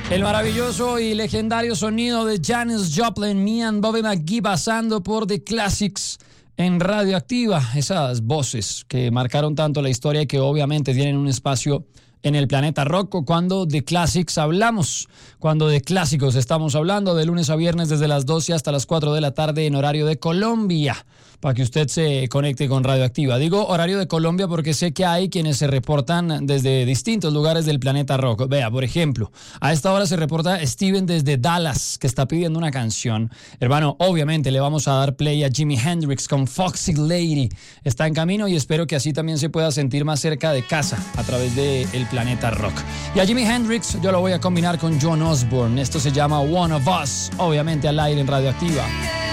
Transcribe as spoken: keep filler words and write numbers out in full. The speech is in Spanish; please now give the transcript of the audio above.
El maravilloso y legendario sonido de Janis Joplin, me and Bobby McGee, pasando por The Classics en Radioactiva. Esas voces que marcaron tanto la historia y que obviamente tienen un espacio en el planeta rock. Cuando de Classics hablamos, cuando de clásicos estamos hablando, de lunes a viernes desde las doce hasta las cuatro de la tarde en horario de Colombia, para que usted se conecte con Radioactiva. Digo horario de Colombia porque sé que hay quienes se reportan desde distintos lugares del planeta rock. Vea, por ejemplo, a esta hora se reporta Steven desde Dallas, que está pidiendo una canción. Hermano, obviamente le vamos a dar play a Jimi Hendrix con Foxy Lady. Está en camino y espero que así también se pueda sentir más cerca de casa a través del planeta rock. Y a Jimi Hendrix yo lo voy a combinar con John Osborne. Esto se llama One of Us, obviamente al aire en Radioactiva.